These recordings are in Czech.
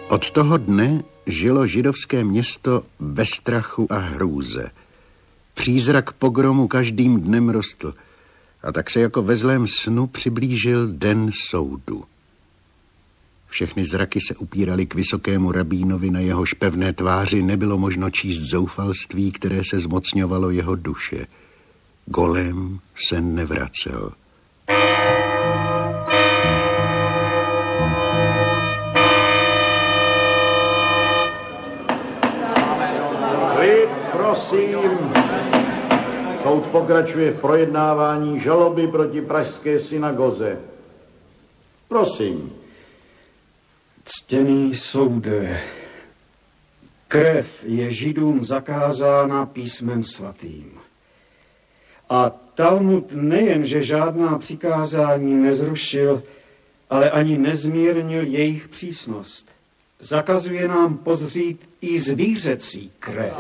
Od toho dne žilo židovské město bez strachu a hrůze. Přízrak pogromu každým dnem rostl a tak se jako ve zlém snu přiblížil den soudu. Všechny zraky se upíraly k vysokému rabínovi, na jehož pevné tváři nebylo možno číst zoufalství, které se zmocňovalo jeho duše. Golem se nevracel. Klid, prosím. Soud pokračuje v projednávání žaloby proti pražské synagoze. Prosím. Ctěný soude, krev je Židům zakázána písmem svatým. A Talmud nejen, že žádná přikázání nezrušil, ale ani nezmírnil jejich přísnost. Zakazuje nám pozřít i zvířecí krev.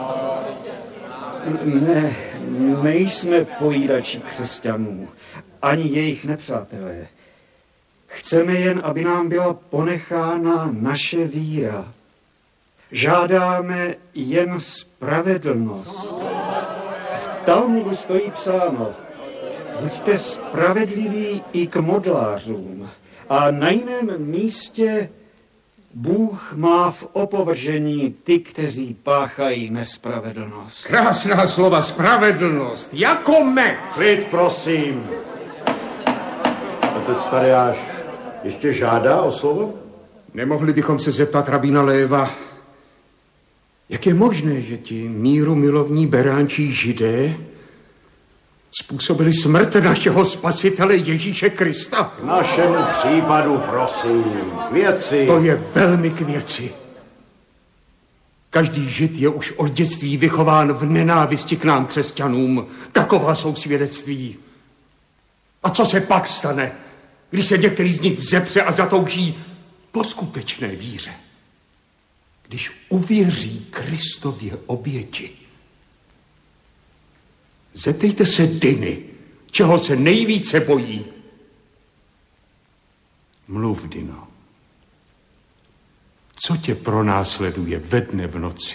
Ne, nejsme pojídači křesťanů, ani jejich nepřátelé. Chceme jen, aby nám byla ponechána naše víra. Žádáme jen spravedlnost. V Talmudu stojí psáno: buďte spravedliví i k modlářům. A na jiném místě: Bůh má v opovržení ty, kteří páchají nespravedlnost. Krásná slova, spravedlnost, jako med. Klid, prosím. Otec Tadeáš ještě žádá o slovo? Nemohli bychom se zeptat rabína Léva, jak je možné, že ti míru milovní beránčí Židé způsobili smrt našeho spasitele Ježíše Krista? K našemu případu, prosím, k věci. To je velmi k věci. Každý Žid je už od dětství vychován v nenávisti k nám křesťanům. Taková jsou svědectví. A co se pak stane, když se některý z nich vzepře a zatouží po skutečné víře? Když uvěří Kristově oběti. Zeptejte se Diny, čeho se nejvíce bojí. Mluv, Dino. Co tě pronásleduje ve dne v noci?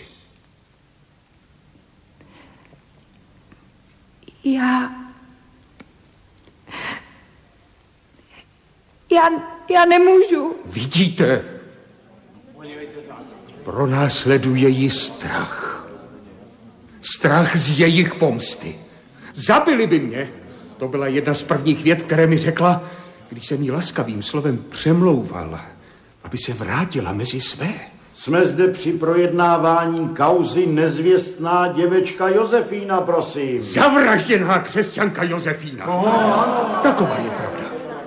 Já nemůžu. Vidíte? Pronásleduje ji strach. Strach z jejich pomsty. Zabili by mě. To byla jedna z prvních vět, které mi řekla, když jsem jí laskavým slovem přemlouval, aby se vrátila mezi své. Jsme zde při projednávání kauzy nezvěstná děvečka Josefína, prosím. Zavražděná křesťanka Josefína. Taková je pravda.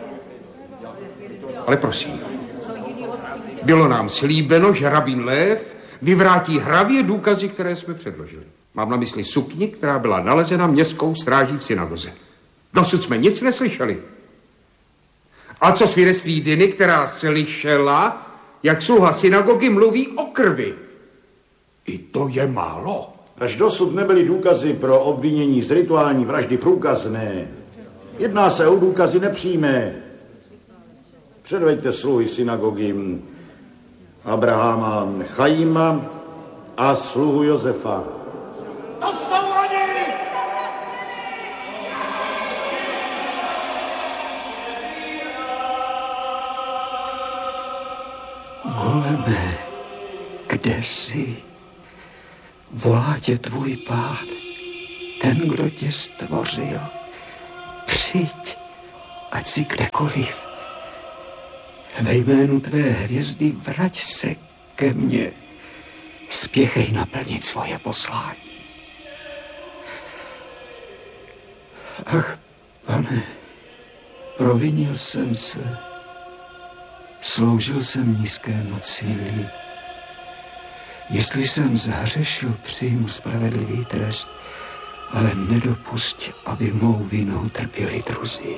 Ale prosím, bylo nám slíbeno, že rabín Lév vyvrátí hravě důkazy, které jsme předložili. Mám na mysli sukni, která byla nalezena městskou stráží v synagoze. Dosud jsme nic neslyšeli. A co svědectví Diny, která slyšela, jak sluha synagogy mluví o krvi? I to je málo. Až dosud nebyly důkazy pro obvinění z rituální vraždy průkazné. Jedná se o důkazy nepřímé. Předveďte sluhy synagogy Abrahama Chaima a sluhu Josefa. To jsou oni! Goleme, kde jsi? Volá tě tvůj Pán, ten, kdo tě stvořil. Přijď, ať jsi kdekoliv. Ve jménu tvé hvězdy vrať se ke mně. Spěchej naplnit svoje poslání. Ach, Pane, provinil jsem se. Sloužil jsem nízkému cíli. Jestli jsem zhřešil, přijmu spravedlivý trest, ale nedopusť, aby mou vinou trpěli druzí.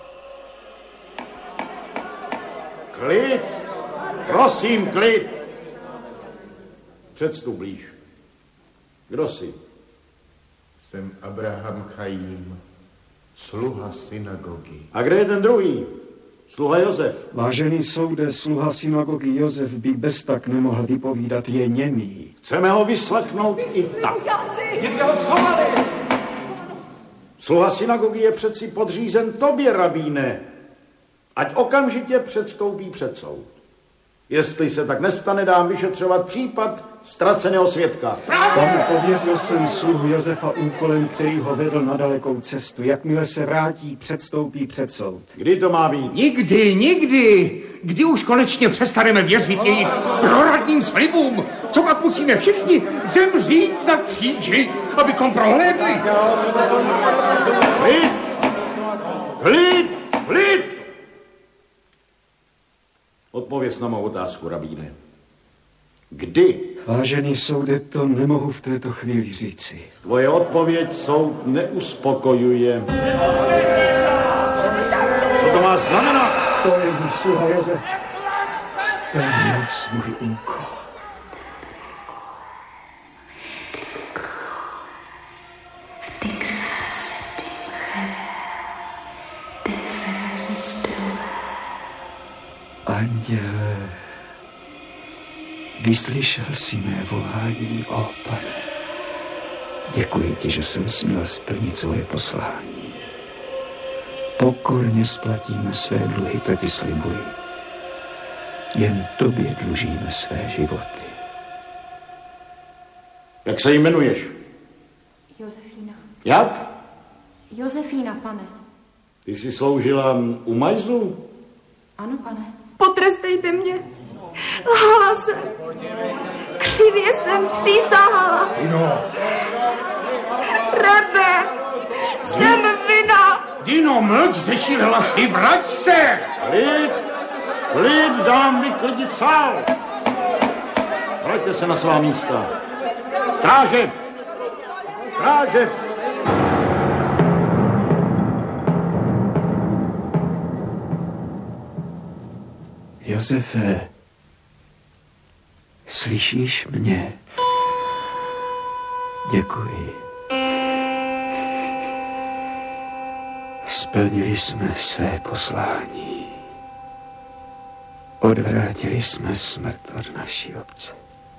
Klid! Prosím, klid! Předstup blíž. Kdo jsi? Jsem Abraham Chaim, sluha synagogy. A kde je ten druhý? Sluha Josef. Vážený soude, sluha synagogy Josef by bez tak nemohl vypovídat, je němý. Chceme ho vyslechnout i tak. Někde ho schovali! Sluha synagogy je přeci podřízen tobě, rabíne. Ať okamžitě předstoupí před soud. Jestli se tak nestane, dám vyšetřovat případ ztraceného svědka. Pane, pověřil jsem sluhu Josefa úkolem, který ho vedl na dalekou cestu. Jakmile se vrátí, předstoupí před soud. Kdy to má být? Nikdy. Kdy už konečně přestaneme věřit jejich proradním slibům? Co pak musíme všichni zemřít na kříži, abychom prohlédli? Klid! Odpověz na mou otázku, rabíne. Kdy? Vážený soude, to nemohu v této chvíli říci. Tvoje odpověď soud neuspokojuje. Co to má znamenat? To je můj sluha Josef. Splnil svůj úkol. Anděle, vyslyšel jsi mé volání, ó Pane. Děkuji ti, že jsem směl splnit svoje poslání. Pokorně splatíme své dluhy, to ti slibuji. Jen tobě dlužíme své životy. Jak se jmenuješ? Josefína. Jak? Josefína, pane. Ty jsi sloužila u Majzlu? Ano, pane. Potrestejte mě. Lhala jsem. Křivě jsem přísahala. Dino. Rebe, jsem vina. Dino, mlč, zešílela si, vrať se! Klid, dám vyklidit sál. Vraťte se na svá místa. Stráže! Josefe, slyšíš mě? Děkuji. Splnili jsme své poslání. Odvrátili jsme smrt od naší obce.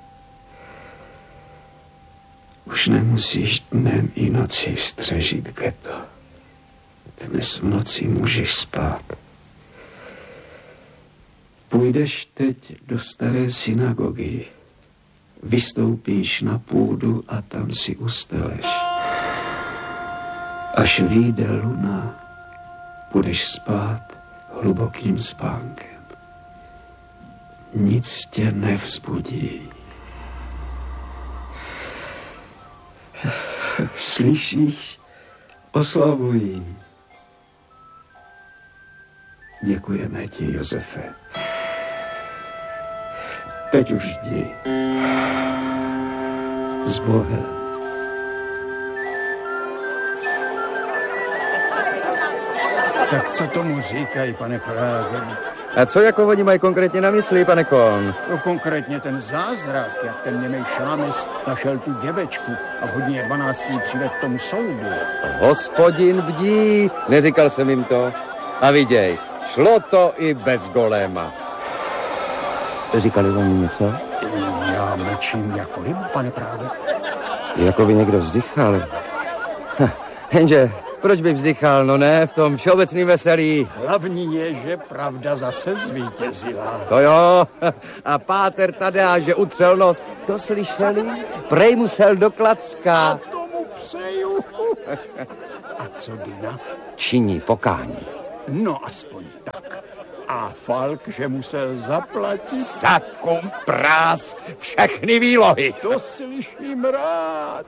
Už nemusíš dnem i nocí střežit ghetto. Dnes v noci můžeš spát. Půjdeš teď do staré synagogy, vystoupíš na půdu a tam si usteleš. Až vyjde luna, budeš spát hlubokým spánkem. Nic tě nevzbudí. Slyšíš? Oslavují. Děkujeme ti, Josefe. Teď už jdi. S Bohem. Tak co tomu říkají, pane Práve? A co jako oni mají konkrétně na mysli, pane Kohn? No, konkrétně ten zázrak, jak ten němej šámes našel tu děvečku a v hodině 12. přijde k tomu soudu. Hospodin bdí, neříkal jsem jim to. A viděj, šlo to i bez goléma. Říkali oni něco? Já mlčím jako ryba, pane Práve. Jako by někdo vzdychal. Jenže, proč by vzdychal, no ne, v tom všeobecným veselí. Hlavní je, že pravda zase zvítězila. To jo, a páter Tadeáš, že utřel nos, to slyšeli? Prej musel do Klacka. A tomu přeju. A co Dina? Činí pokání. No, aspoň tak. A Falk, že musel zaplatit? Sakum prásk, všechny výlohy. To slyším rád.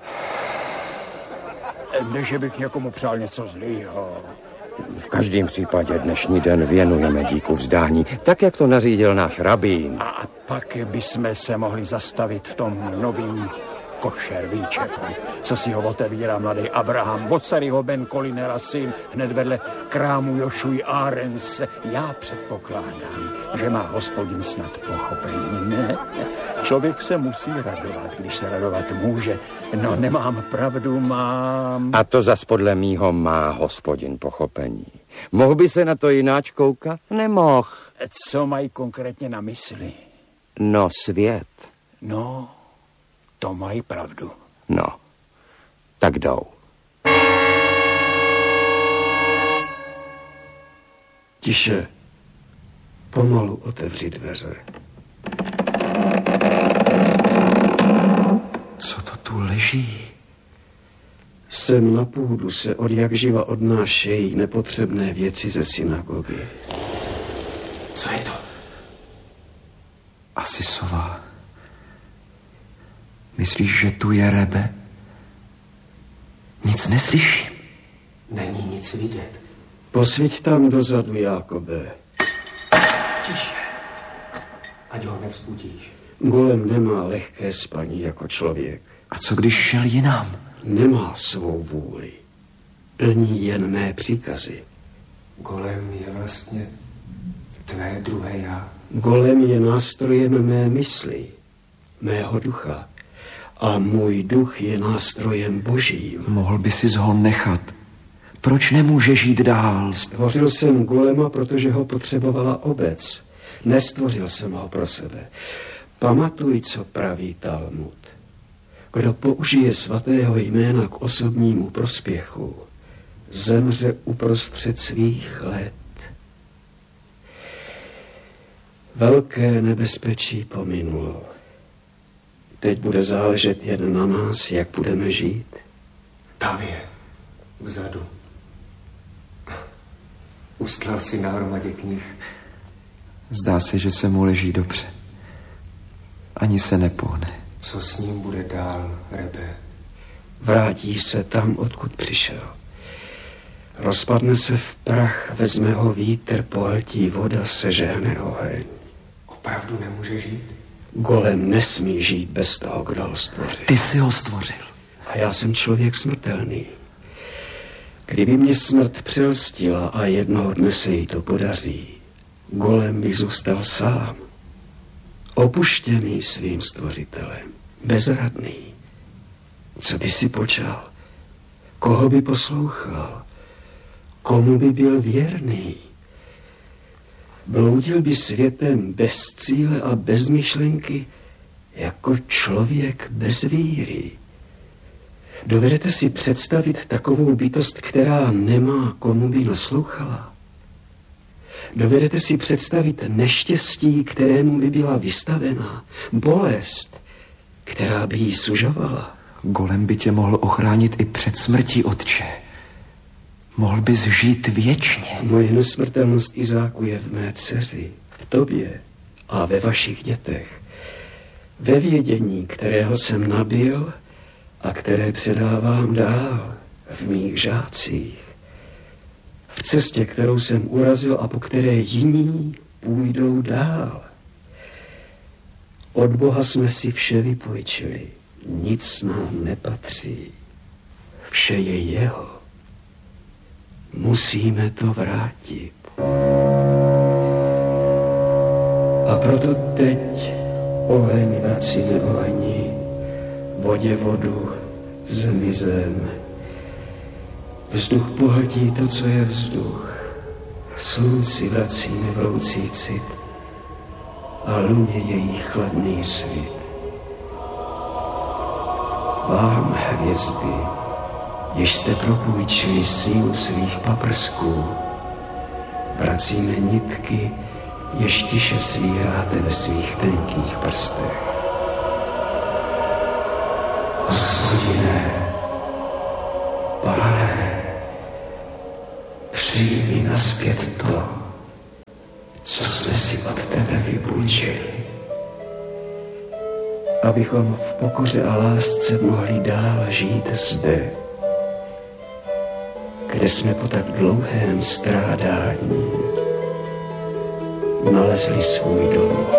Ne, že bych někomu přál něco zlýho. V každém případě dnešní den věnujeme díku vzdání, tak jak to nařídil náš rabín. A pak bychom se mohli zastavit v tom novém košer výčepu, co si ho otevírá mladý Abraham, od starého Ben Colinera syn, hned vedle krámu Jošuj Arense. Já předpokládám, že má Hospodin snad pochopení, ne? Člověk se musí radovat, když se radovat může. No, nemám pravdu, mám. A to zas podle mýho má Hospodin pochopení. Mohl by se na to jináč koukat? Nemohl. Co mají konkrétně na mysli? No, svět. No, to mají pravdu. No, tak jdou. Tiše, pomalu otevři dveře. Co to tu leží? Sem na půdu se od jak živa odnášejí nepotřebné věci ze synagogy. Co je to? Asi sova. Myslíš, že tu je Rebe? Nic neslyším. Není nic vidět. Posviť tam dozadu, Jákobe. Tiše. Ať ho nevzbudíš. Golem nemá lehké spaní jako člověk. A co když šel jinam? Nemá svou vůli. Plní jen mé příkazy. Golem je vlastně tvé druhé já. Golem je nástrojem mé mysli, mého ducha. A můj duch je nástrojem božím. Mohl by si ho nechat. Proč nemůže žít dál? Stvořil jsem golema, protože ho potřebovala obec. Nestvořil jsem ho pro sebe. Pamatuj, co praví Talmud. Kdo použije svatého jména k osobnímu prospěchu, zemře uprostřed svých let. Velké nebezpečí pominulo. Teď bude záležet jen na nás, jak budeme žít. Tam je, vzadu. Ustlal si na hromadě knih. Zdá se, že se mu leží dobře. Ani se nepohne. Co s ním bude dál, Rebe? Vrátí se tam, odkud přišel. Rozpadne se v prach, vezme ho vítr, pohltí voda, sežehne oheň. Opravdu nemůže žít? Golem nesmí žít bez toho, kdo ho stvořil. Ty jsi ho stvořil. A já jsem člověk smrtelný. Kdyby mě smrt přelstila a jednoho dne se jí to podaří, golem by zůstal sám. Opuštěný svým stvořitelem. Bezradný. Co by si počal? Koho by poslouchal? Komu by byl věrný? Bloudil by světem bez cíle a bez myšlenky, jako člověk bez víry. Dovedete si představit takovou bytost, která nemá, komu by naslouchala? Dovedete si představit neštěstí, kterému by byla vystavená, bolest, která by jí sužovala? Golem by tě mohl ochránit i před smrtí, otče. Mohl bys žít věčně. Moje nesmrtelnost, Izáku, je v mé dceři, v tobě a ve vašich dětech. Ve vědění, kterého jsem nabyl a které předávám dál v mých žácích. V cestě, kterou jsem urazil a po které jiní půjdou dál. Od Boha jsme si vše vypůjčili. Nic nám nepatří. Vše je jeho. Musíme to vrátit. A proto teď oheň vracíme ohni, vodě vodu, zemi zem. Vzduch pohltí to, co je vzduch. Slunci vracíme vroucí cit a luně její chladný svit. Vám, hvězdy, jež jste propůjčili sílu svých paprsků, vracíme nitky, jež tiše svíráte ve svých tenkých prstech. Hospodine, Pane, přijmi nazpět to, co jsme si od tebe vypůjčili, abychom v pokoře a lásce mohli dál žít zde, kde jsme po tak dlouhém strádání nalezli svůj dom.